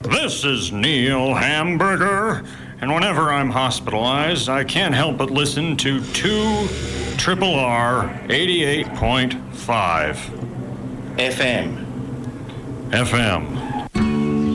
This is Neil Hamburger, and whenever I'm hospitalized, I can't help but listen to 2 Triple R 88.5 FM. FM.